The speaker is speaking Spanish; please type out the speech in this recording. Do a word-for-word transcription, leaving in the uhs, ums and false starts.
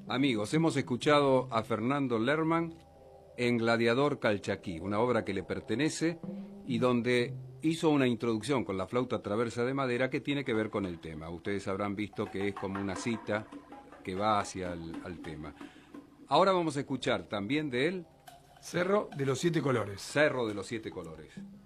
Amigos, hemos escuchado a Fernando Lerman en Gladiador Calchaquí, una obra que le pertenece y donde hizo una introducción con la flauta traversa de madera que tiene que ver con el tema. Ustedes habrán visto que es como una cita que va hacia el al tema. Ahora vamos a escuchar también de él Cerro de los Siete Colores. Cerro de los Siete Colores.